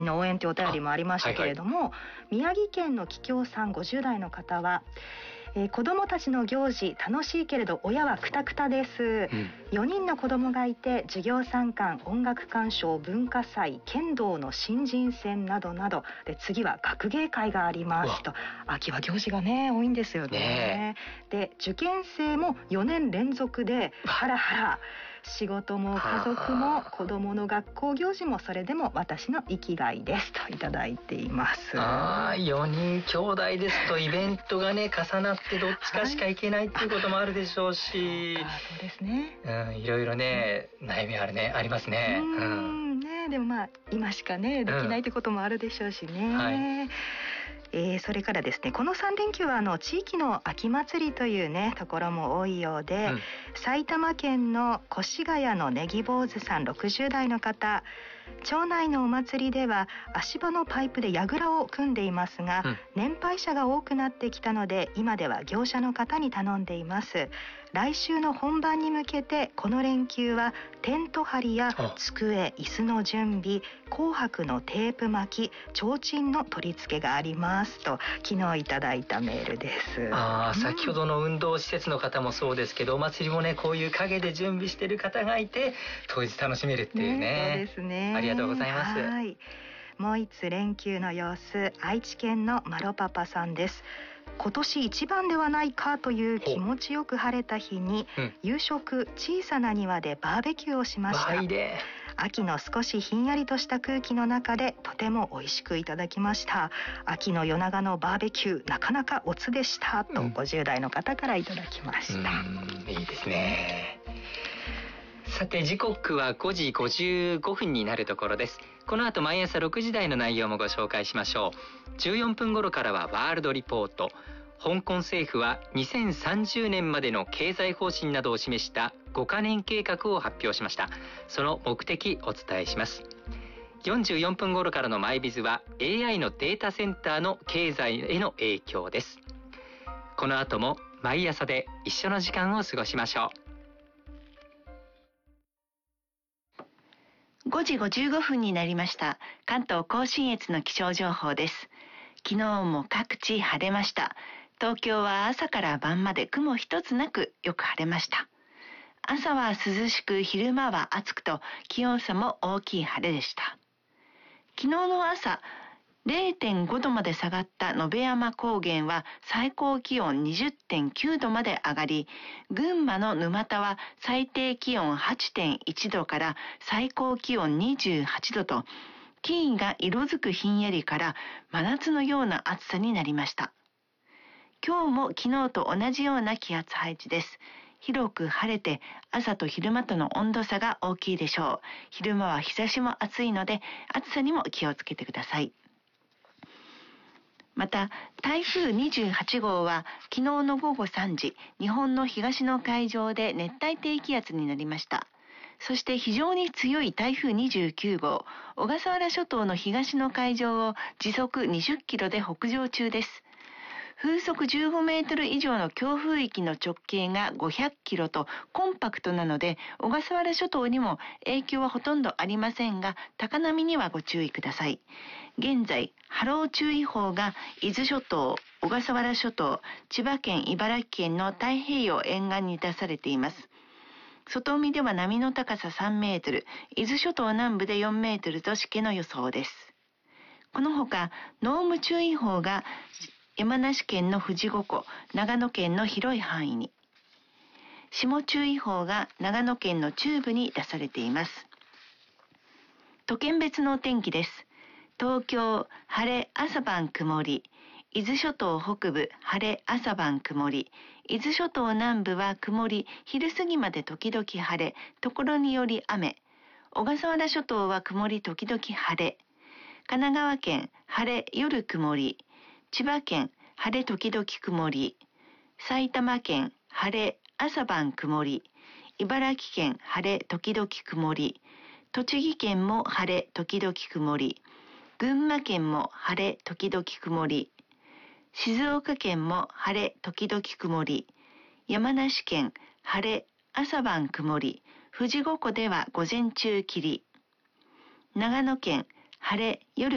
の応援というお便りもありましたけれども、宮城県の桔梗さん50代の方は、子どもたちの行事楽しいけれど親はクタクタです、4人の子どもがいて授業参観、音楽鑑賞、文化祭、剣道の新人戦などなどで、次は学芸会がありますと。秋は行事がね多いんですよね。で受験生も4年連続でハラハラ、仕事も家族も子どもの学校行事もそれでも私の生きがいですといただいています。 4人兄弟ですとイベントがね重なってどっちかしか行けないっていうこともあるでしょうし、 そうですね、 いろいろね、悩みありますね。 でも今しかねできないってこともあるでしょうしね。それからですね、この3連休は地域の秋祭りというねところも多いようで、埼玉県の越谷のネギ坊主さん60代の方、町内のお祭りでは足場のパイプで櫓を組んでいますが、年配者が多くなってきたので今では業者の方に頼んでいます。来週の本番に向けてこの連休はテント張りや机、椅子の準備、紅白のテープ巻き、提灯の取り付けがありますと昨日いただいたメールです。 先ほどの運動施設の方もそうですけど、お祭りもねこういう陰で準備してる方がいて当日楽しめるっていうね。 そうですね、 ありがとうございます。 もう一つ連休の様子、愛知県のマロパパさんです。今年一番ではないかという気持ちよく晴れた日に、夕食小さな庭でバーベキューをしました。秋の少しひんやりとした空気の中でとても美味しくいただきました。秋の夜長のバーベキューなかなかおつでしたと50代の方からいただきました。 いいですね。さて時刻は5時55分になるところです。この後毎朝6時台の内容もご紹介しましょう。14分頃からはワールドリポート。香港政府は2030年までの経済方針などを示した5カ年計画を発表しました。その目的お伝えします。44分頃からのマイビズは AI のデータセンターの経済への影響です。この後も毎朝で一緒の時間を過ごしましょう。 5時55分になりました。関東甲信越の気象情報です。昨日も各地晴れました。東京は朝から晩まで雲一つなくよく晴れました。朝は涼しく昼間は暑くと気温差も大きい晴れでした。昨日の朝 0.5 度まで下がった野辺山高原は最高気温 20.9 度まで上がり、群馬の沼田は最低気温 8.1 度から最高気温28度と、木々が色づくひんやりから真夏のような暑さになりました。今日も昨日と同じような気圧配置です。広く晴れて朝と昼間との温度差が大きいでしょう。昼間は日差しも暑いので暑さにも気をつけてください。また台風28号は昨日の午後3時、日本の東の海上で熱帯低気圧になりました。そして非常に強い台風29号、小笠原諸島の東の海上を時速20キロで北上中です。風速15メートル以上の強風域の直径が500キロとコンパクトなので、小笠原諸島にも影響はほとんどありませんが、高波にはご注意ください。現在、波浪注意報が伊豆諸島、小笠原諸島、千葉県、茨城県の太平洋沿岸に出されています。外海では波の高さ3メートル、伊豆諸島南部で4メートルとしけの予想です。このほか、濃霧注意報が山梨県の富士五湖、長野県の広い範囲に、霜注意報が長野県の中部に出されています。都県別のお天気です。東京、晴れ、朝晩曇り。伊豆諸島北部、晴れ、朝晩曇り。伊豆諸島南部は曇り、昼過ぎまで時々晴れ、ところにより雨。小笠原諸島は曇り時々晴れ。神奈川県、晴れ、夜曇り。千葉県、晴れ時々曇り。埼玉県、晴れ、朝晩曇り。茨城県、晴れ時々曇り。栃木県も晴れ時々曇り。群馬県も晴れ時々曇り。静岡県も晴れ時々曇り。山梨県、晴れ、朝晩曇り。富士五湖では午前中霧。長野県、晴れ、夜